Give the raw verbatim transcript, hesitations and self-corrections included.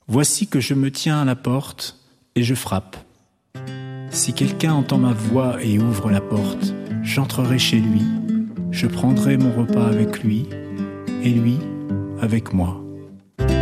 Voici que je me tiens à la porte et je frappe. Si quelqu'un entend ma voix et ouvre la porte, j'entrerai chez lui, je prendrai mon repas avec lui et lui avec moi.